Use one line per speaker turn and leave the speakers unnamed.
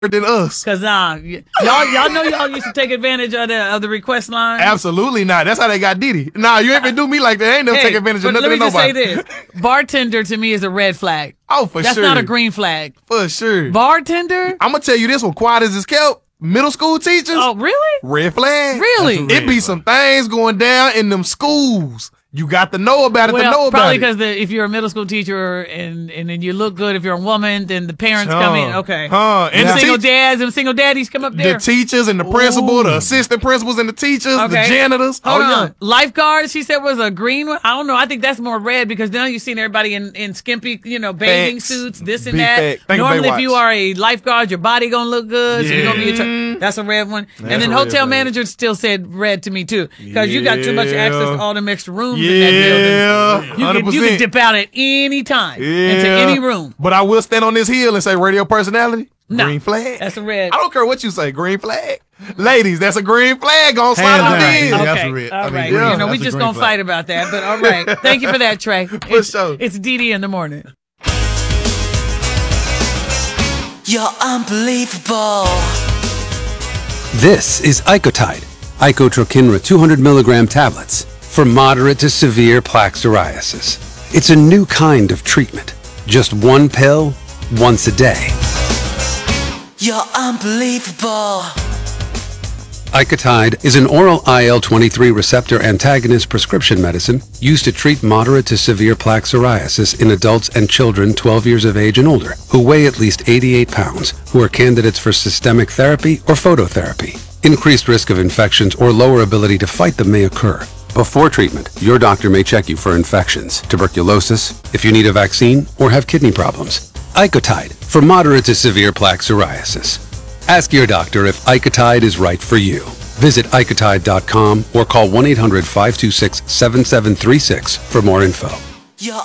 than us.
Cause y'all know y'all used to take advantage of the request line.
Absolutely not. That's how they got Diddy. Nah, you ain't been do me like that. I ain't never take advantage of nothing.
Let me just
nobody.
say this: bartender to me is a red flag.
Oh, for
That's
sure.
not a green flag.
For sure.
Bartender.
I'm gonna tell you this one. Quiet as it's kept. Middle school teachers.
Oh, really?
Red flag.
Really?
It be some things going down in them schools. You got to know about it to know about
probably
it.
because if you're a middle school teacher and then you look good, if you're a woman, then the parents come in. Okay.
And
them single daddies come up there.
The teachers and the principal, the assistant principals and the teachers, the janitors.
Hold on. Lifeguard, she said, was a green one. I don't know. I think that's more red because now you've seen everybody in skimpy, bathing suits, this and that. Normally, if you are a lifeguard, your body gonna look good. So you're gonna be that's a red one. And then hotel manager still said red to me too because you got too much access to all them extra rooms. In that building. You can dip out at any time into any room.
But I will stand on this hill and say radio personality.
No,
green flag.
That's a red.
I don't care what you say. Green flag. Ladies, that's a green flag. Gonna slide on in.
Okay.
That's a red.
All right.
Yeah.
We just gonna fight about that. But all right. Thank you for that, Trey. It's Dee in the morning.
You're unbelievable.
This is Icotide, Icotrokinra 200 milligram tablets for moderate to severe plaque psoriasis. It's a new kind of treatment. Just one pill, once a day.
You're unbelievable.
Icotide is an oral IL-23 receptor antagonist prescription medicine used to treat moderate to severe plaque psoriasis in adults and children 12 years of age and older who weigh at least 88 pounds, who are candidates for systemic therapy or phototherapy. Increased risk of infections or lower ability to fight them may occur. Before treatment, your doctor may check you for infections, tuberculosis, if you need a vaccine, or have kidney problems. Icotide for moderate to severe plaque psoriasis. Ask your doctor if Icotide is right for you. Visit Icotide.com or call 1-800-526-7736 for more info.